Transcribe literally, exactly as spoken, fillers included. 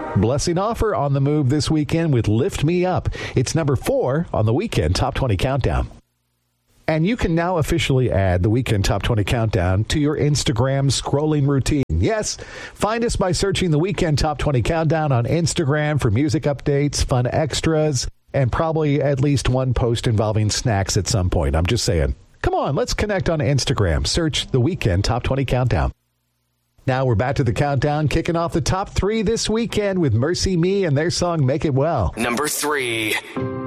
Blessing Offer on the move this weekend with Lift Me Up. It's number four on the Weekend Top twenty Countdown. And you can now officially add the Weekend Top twenty Countdown to your Instagram scrolling routine. Yes, find us by searching the Weekend Top twenty Countdown on Instagram for music updates, fun extras, and probably at least one post involving snacks at some point. I'm just saying. Come on, let's connect on Instagram. Search the Weekend Top twenty Countdown. Now we're back to the countdown, kicking off the top three this weekend with Mercy Me and their song Make It Well. Number three.